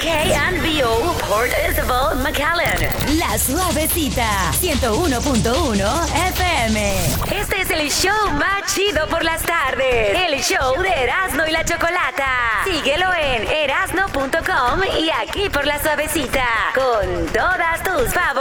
KNBO Port Isabel, McAllen. La Suavecita, 101.1 FM. Este es el show más chido por las tardes. El show de Erasmo y la Chocolata. Síguelo en erasno.com y aquí por La Suavecita. Con todas tus favoritas.